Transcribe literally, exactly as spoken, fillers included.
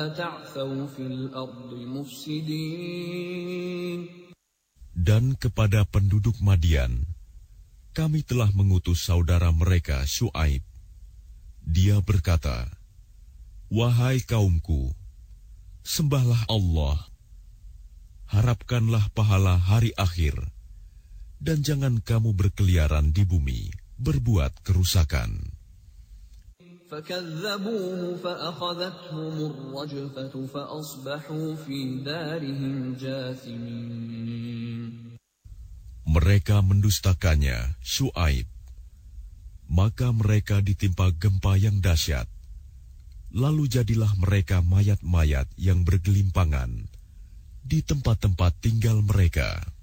Dan kepada penduduk Madian, kami telah mengutus saudara mereka Syuaib. Dia berkata, "Wahai kaumku, sembahlah Allah, harapkanlah pahala hari akhir, dan jangan kamu berkeliaran di bumi, berbuat kerusakan." فَكَذَّبُوهُ فَأَخَذَتْهُمُ الرَّجْفَةُ فَأَصْبَحُوا فِي دَارِهِمْ جَاثِمِينَ. Mereka mendustakannya, Syuaib. Maka mereka ditimpa gempa yang dahsyat. Lalu jadilah mereka mayat-mayat yang bergelimpangan di tempat-tempat tinggal mereka.